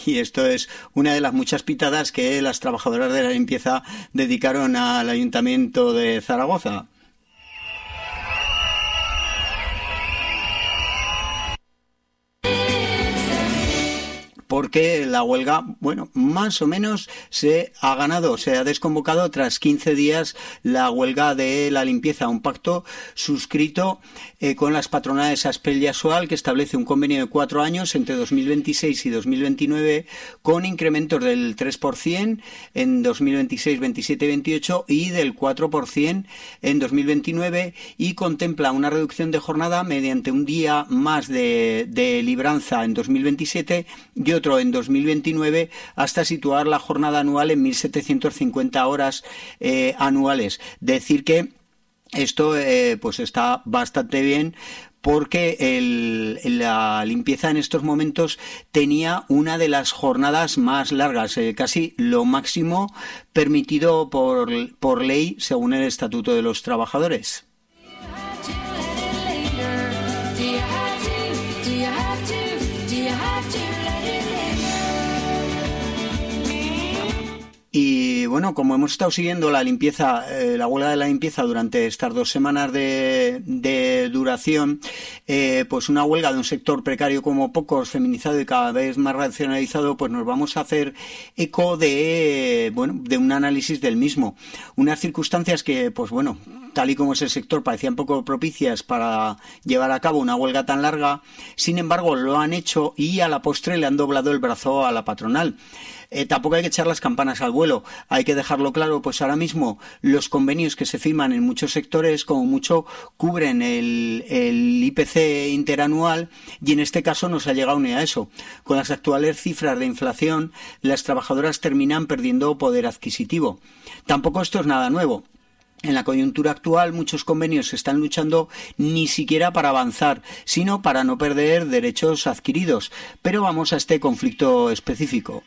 Y esto es una de las muchas pitadas que las trabajadoras de la limpieza dedicaron al Ayuntamiento de Zaragoza. Porque la huelga, bueno, más o menos se ha desconvocado tras 15 días la huelga de la limpieza, un pacto suscrito con las patronales Aspel y Assoal, que establece un convenio de 4 años entre 2026 y 2029 con incrementos del 3% en 2026, 27 y 28 y del 4% en 2029, y contempla una reducción de jornada mediante un día más de libranza en 2027 y otro en 2029, hasta situar la jornada anual en 1.750 horas anuales. Decir que esto pues está bastante bien, porque la limpieza en estos momentos tenía una de las jornadas más largas, casi lo máximo permitido por ley según el Estatuto de los Trabajadores. Y bueno, como hemos estado siguiendo la limpieza, la huelga de la limpieza durante estas 2 semanas de duración, pues una huelga de un sector precario como pocos, feminizado y cada vez más racionalizado, pues nos vamos a hacer eco de un análisis del mismo. Unas circunstancias que, pues bueno, tal y como es el sector, parecían poco propicias para llevar a cabo una huelga tan larga. Sin embargo, lo han hecho y a la postre le han doblado el brazo a la patronal. Tampoco hay que echar las campanas al vuelo, hay que dejarlo claro, pues ahora mismo los convenios que se firman en muchos sectores como mucho cubren el IPC interanual, y en este caso no se ha llegado ni a eso. Con las actuales cifras de inflación, las trabajadoras terminan perdiendo poder adquisitivo. Tampoco esto es nada nuevo. En la coyuntura actual muchos convenios están luchando ni siquiera para avanzar, sino para no perder derechos adquiridos. Pero vamos a este conflicto específico.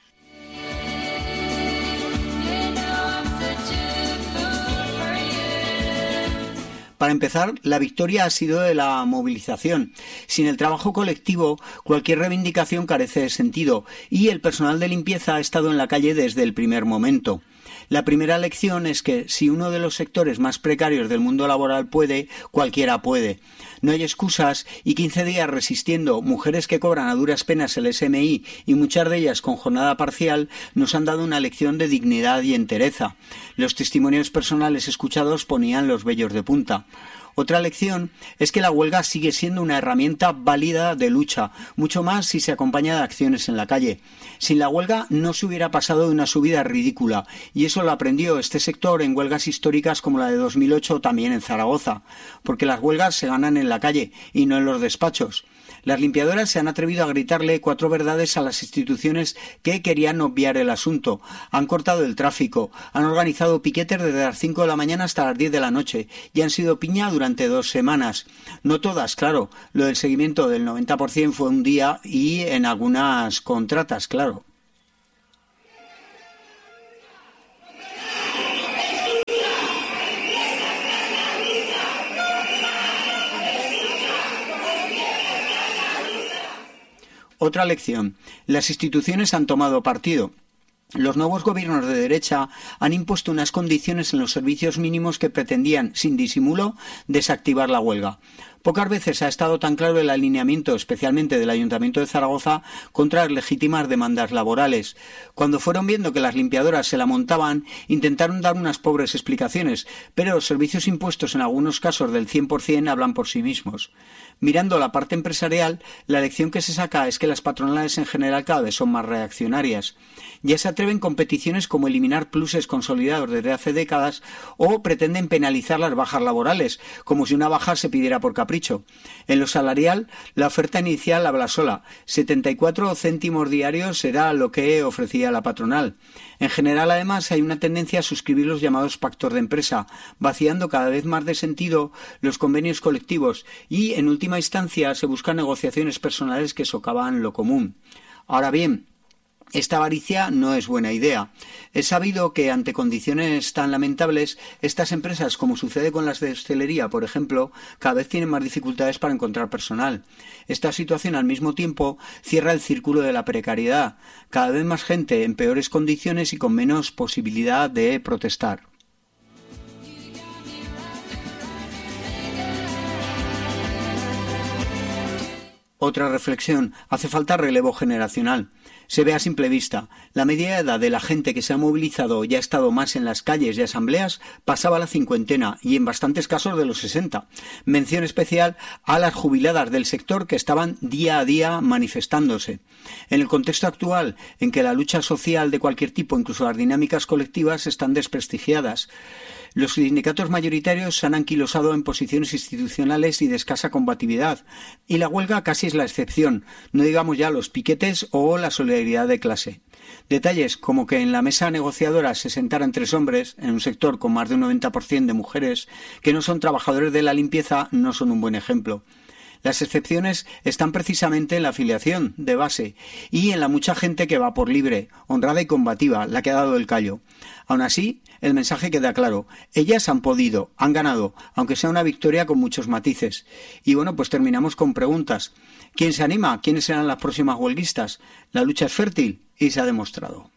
Para empezar, la victoria ha sido de la movilización. Sin el trabajo colectivo, cualquier reivindicación carece de sentido, y el personal de limpieza ha estado en la calle desde el primer momento. La primera lección es que si uno de los sectores más precarios del mundo laboral puede, cualquiera puede. No hay excusas, y 15 días resistiendo, mujeres que cobran a duras penas el SMI y muchas de ellas con jornada parcial, nos han dado una lección de dignidad y entereza. Los testimonios personales escuchados ponían los vellos de punta. Otra lección es que la huelga sigue siendo una herramienta válida de lucha, mucho más si se acompaña de acciones en la calle. Sin la huelga no se hubiera pasado de una subida ridícula, y eso lo aprendió este sector en huelgas históricas como la de 2008 también en Zaragoza, porque las huelgas se ganan en la calle y no en los despachos. Las limpiadoras se han atrevido a gritarle 4 verdades a las instituciones que querían obviar el asunto. Han cortado el tráfico, han organizado piquetes desde las 5 de la mañana hasta las 10 de la noche y han sido piña durante 2 semanas. No todas, claro. Lo del seguimiento del 90% fue un día y en algunas contratas, claro. Otra lección. Las instituciones han tomado partido. Los nuevos gobiernos de derecha han impuesto unas condiciones en los servicios mínimos que pretendían, sin disimulo, desactivar la huelga. Pocas veces ha estado tan claro el alineamiento, especialmente del Ayuntamiento de Zaragoza, contra las legítimas demandas laborales. Cuando fueron viendo que las limpiadoras se la montaban, intentaron dar unas pobres explicaciones, pero los servicios impuestos en algunos casos del 100% hablan por sí mismos. Mirando la parte empresarial, la lección que se saca es que las patronales en general cada vez son más reaccionarias. Ya se atreven con peticiones como eliminar pluses consolidados desde hace décadas o pretenden penalizar las bajas laborales, como si una baja se pidiera por capricho. En lo salarial, la oferta inicial habla sola. 74 céntimos diarios era lo que ofrecía la patronal. En general, además, hay una tendencia a suscribir los llamados pactos de empresa, vaciando cada vez más de sentido los convenios colectivos y, en última instancia, se buscan negociaciones personales que socavan lo común. Ahora bien, Esta avaricia no es buena idea. Es sabido que ante condiciones tan lamentables, estas empresas, como sucede con las de hostelería, por ejemplo, cada vez tienen más dificultades para encontrar personal. Esta situación al mismo tiempo cierra el círculo de la precariedad. Cada vez más gente en peores condiciones y con menos posibilidad de protestar. Otra reflexión: hace falta relevo generacional. Se ve a simple vista. La media edad de la gente que se ha movilizado y ha estado más en las calles y asambleas pasaba la cincuentena y en bastantes casos de los 60. Mención especial a las jubiladas del sector que estaban día a día manifestándose. En el contexto actual, en que la lucha social de cualquier tipo, incluso las dinámicas colectivas, están desprestigiadas, los sindicatos mayoritarios se han anquilosado en posiciones institucionales y de escasa combatividad, y la huelga casi es la excepción, no digamos ya los piquetes o la solidaridad de clase. Detalles como que en la mesa negociadora se sentaran 3 hombres, en un sector con más de un 90% de mujeres, que no son trabajadores de la limpieza, no son un buen ejemplo. Las excepciones están precisamente en la afiliación de base y en la mucha gente que va por libre, honrada y combativa, la que ha dado el callo. Aún así, el mensaje queda claro. Ellas han podido, han ganado, aunque sea una victoria con muchos matices. Y bueno, pues terminamos con preguntas. ¿Quién se anima? ¿Quiénes serán las próximas huelguistas? La lucha es fértil y se ha demostrado.